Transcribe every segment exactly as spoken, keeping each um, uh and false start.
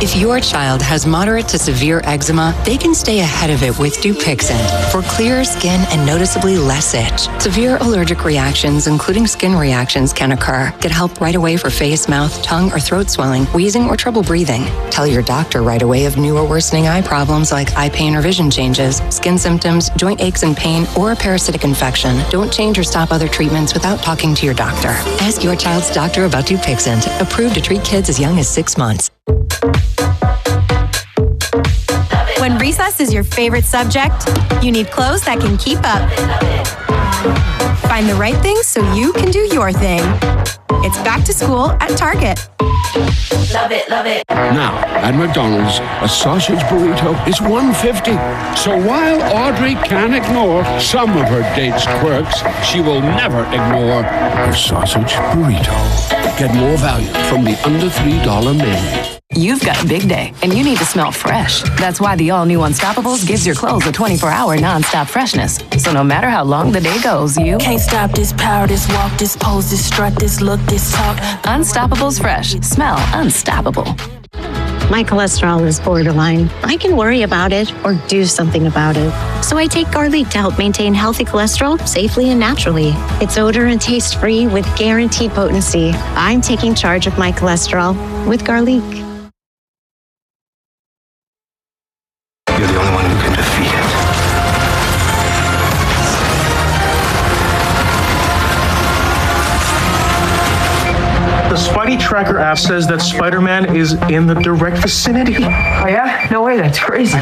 If your child has moderate to severe eczema, they can stay ahead of it with Dupixent for clearer skin and noticeably less itch. Severe allergic reactions, including skin reactions, can occur. Get help right away for face, mouth, tongue, or throat swelling, wheezing, or trouble breathing. Tell your doctor right away of new or worsening eye problems like eye pain or vision changes, skin symptoms, joint aches and pain, or a parasitic infection. Don't change or stop other treatments without talking to your doctor. Ask your child's doctor about Dupixent, approved to treat kids as young as six months. When recess is your favorite subject, you need clothes that can keep up. Find the right things so you can do your thing. It's back to school at Target. Love it, love it. Now, at McDonald's, a sausage burrito is one fifty. So while Audrey can ignore some of her date's quirks, she will never ignore her sausage burrito. Get more value from the under three dollar menu. You've got a big day, and you need to smell fresh. That's why the all-new Unstoppables gives your clothes a twenty-four hour non-stop freshness. So no matter how long the day goes, you can't stop this power, this walk, this pose, this strut, this look, this talk. Unstoppables Fresh. Smell unstoppable. My cholesterol is borderline. I can worry about it or do something about it. So I take Garlic to help maintain healthy cholesterol safely and naturally. It's odor and taste free with guaranteed potency. I'm taking charge of my cholesterol with Garlic. You're the only one who can defeat it. The Spidey Tracker app says that Spider-Man is in the direct vicinity. Oh yeah? No way, that's crazy.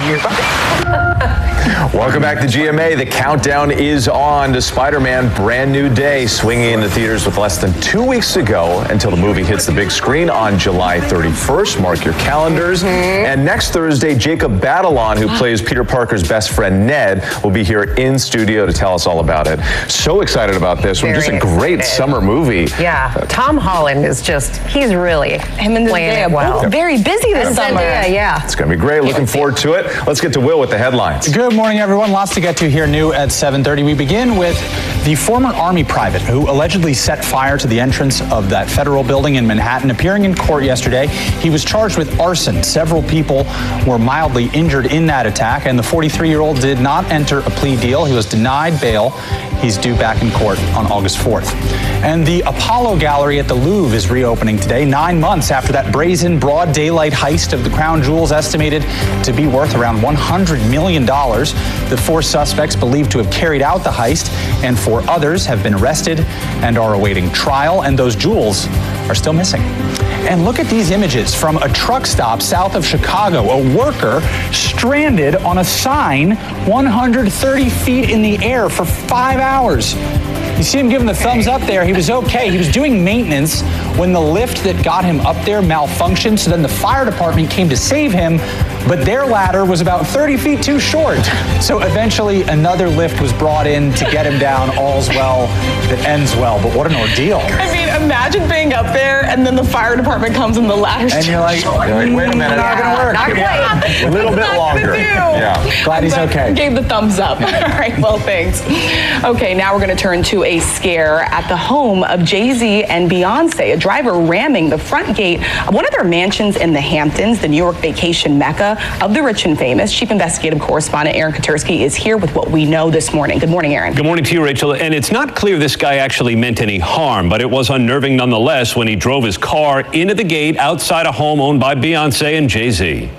Welcome back to G M A. The countdown is on to Spider-Man Brand New Day, swinging into theaters with less than two weeks to go until the movie hits the big screen on July thirty-first. Mark your calendars. Mm-hmm. And next Thursday, Jacob Batalon, who plays Peter Parker's best friend Ned, will be here in studio to tell us all about it. So excited about this one. Just a great summer movie. Yeah, Tom Holland is just, he's really Him and playing it well. Both very busy this summer. Yeah, yeah. It's going to be great. Looking forward to it. Let's get to Will with the headlines. Good morning, everyone. Lots to get to here new at seven thirty. We begin with the former Army private who allegedly set fire to the entrance of that federal building in Manhattan. Appearing in court yesterday, he was charged with arson. Several people were mildly injured in that attack, and the forty-three-year-old did not enter a plea deal. He was denied bail. He's due back in court on August fourth. And the Apollo Gallery at the Louvre is reopening today, nine months after that brazen broad daylight heist of the crown jewels estimated to be worth around one hundred million dollars. The four suspects believed to have carried out the heist, and four others have been arrested and are awaiting trial, and those jewels are still missing. And look at these images from a truck stop south of Chicago. A worker stranded on a sign one hundred thirty feet in the air for five hours. You see him giving the thumbs up there. He was okay. He was doing maintenance when the lift that got him up there malfunctioned. So then the fire department came to save him, but their ladder was about thirty feet too short. So eventually another lift was brought in to get him down. All's well that ends well. But what an ordeal. I mean, imagine being up there and then the fire department comes and the ladder's And you're like, you're like wait a minute. Not going to work. Not quite. A little bit longer. Yeah. Glad he's okay. Gave the thumbs up. All right, well, thanks. Okay, now we're going to turn to a scare at the home of Jay-Z and Beyonce. A driver ramming the front gate of one of their mansions in the Hamptons, the New York vacation mecca of the rich and famous. Chief investigative correspondent Aaron Katersky is here with what we know this morning. Good morning, Aaron. Good morning to you, Rachel. And it's not clear this guy actually meant any harm, but it was unnerving nonetheless when he drove his car into the gate outside a home owned by Beyonce and Jay-Z.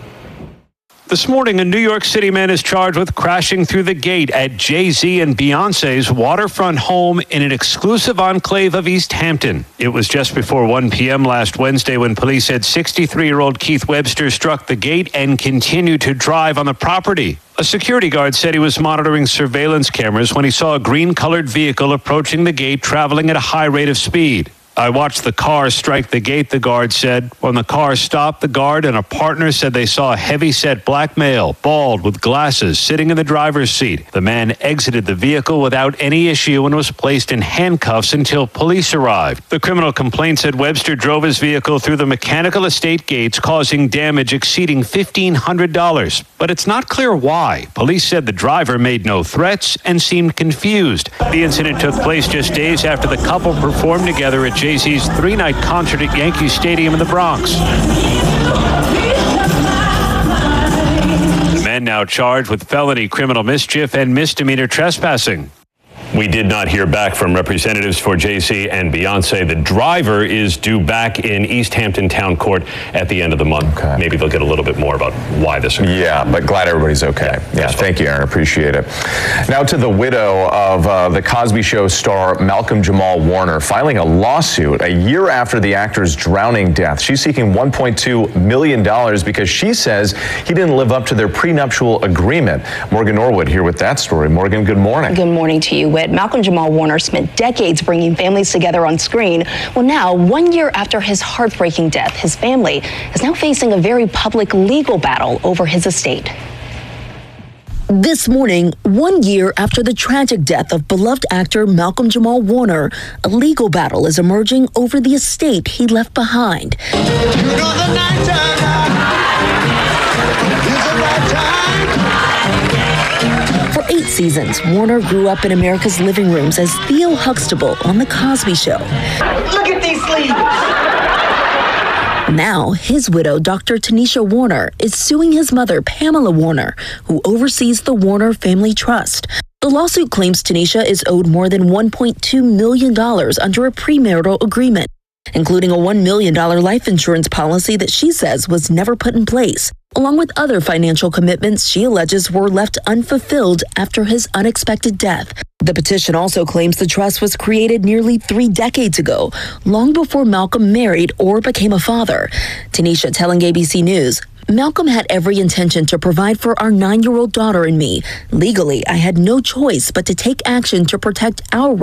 This morning, a New York City man is charged with crashing through the gate at Jay-Z and Beyonce's waterfront home in an exclusive enclave of East Hampton. It was just before one p.m. last Wednesday when police said sixty-three-year-old Keith Webster struck the gate and continued to drive on the property. A security guard said he was monitoring surveillance cameras when he saw a green-colored vehicle approaching the gate traveling at a high rate of speed. I watched the car strike the gate, the guard said. When the car stopped, the guard and a partner said they saw a heavy-set black male, bald, with glasses, sitting in the driver's seat. The man exited the vehicle without any issue and was placed in handcuffs until police arrived. The criminal complaint said Webster drove his vehicle through the mechanical estate gates, causing damage exceeding fifteen hundred dollars. But it's not clear why. Police said the driver made no threats and seemed confused. The incident took place just days after the couple performed together at Jay-Z's three-night concert at Yankee Stadium in the Bronx. men now charged with felony criminal mischief and misdemeanor trespassing. We did not hear back from representatives for Jay-Z and Beyonce. The driver is due back in East Hampton Town Court at the end of the month. Okay. Maybe they'll get a little bit more about why this occurred. Yeah, but glad everybody's okay. Yeah, yeah thank you, Aaron. Appreciate it. Now to the widow of uh, the Cosby Show star Malcolm Jamal Warner, filing a lawsuit a year after the actor's drowning death. She's seeking one point two million dollars because she says he didn't live up to their prenuptial agreement. Morgan Norwood here with that story. Morgan, good morning. Good morning to you, Whit. Malcolm Jamal Warner spent decades bringing families together on screen. Well, now, one year after his heartbreaking death, his family is now facing a very public legal battle over his estate. This morning, one year after the tragic death of beloved actor Malcolm Jamal Warner, a legal battle is emerging over the estate he left behind. You know the night For eight seasons, Warner grew up in America's living rooms as Theo Huxtable on The Cosby Show. Look at these sleeves! Now, his widow, Doctor Tanisha Warner, is suing his mother, Pamela Warner, who oversees the Warner Family Trust. The lawsuit claims Tanisha is owed more than one point two million dollars under a premarital agreement, including a one million dollars life insurance policy that she says was never put in place, along with other financial commitments she alleges were left unfulfilled after his unexpected death. The petition also claims the trust was created nearly three decades ago, long before Malcolm married or became a father. Tanisha telling A B C News, Malcolm had every intention to provide for our nine-year-old daughter and me. Legally, I had no choice but to take action to protect our rights.